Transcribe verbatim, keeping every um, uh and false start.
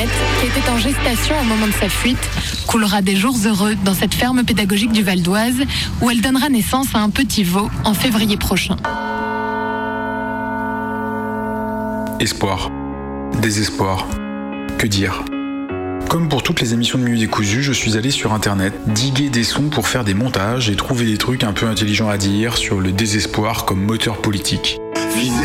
Juliette, qui était en gestation au moment de sa fuite, coulera des jours heureux dans cette ferme pédagogique du Val d'Oise, où elle donnera naissance à un petit veau en février prochain. Espoir, désespoir, que dire ? Comme pour toutes les émissions de Minute Décousue, je suis allé sur internet diguer des sons pour faire des montages et trouver des trucs un peu intelligents à dire sur le désespoir comme moteur politique.